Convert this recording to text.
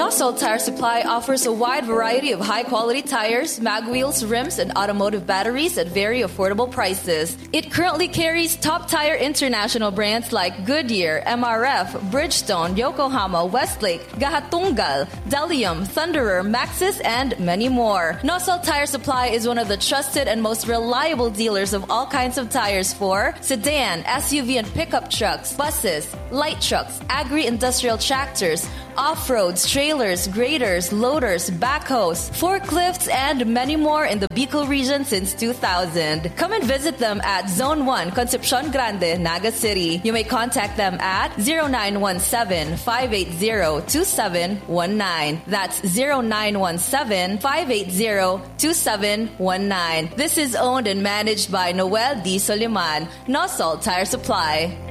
Nosal Tire Supply offers a wide variety of high-quality tires, mag wheels, rims, and automotive batteries at very affordable prices. It currently carries top tire international brands like Goodyear, MRF, Bridgestone, Yokohama, Westlake, Gahatungal, Delium, Thunderer, Maxxis, and many more. Nosal Tire Supply is one of the trusted and most reliable dealers of all kinds of tires for sedan, SUV and pickup trucks, buses, light trucks, agri-industrial tractors, off-roads, trailers, graders, loaders, backhoes, forklifts, and many more in the Bicol region since 2000. Come and visit them at Zone 1, Concepcion Grande, Naga City. You may contact them at 0917-580-2719. That's 0917-580-2719. This is owned and managed by Noel D. Soliman, Nosal Tire Supply.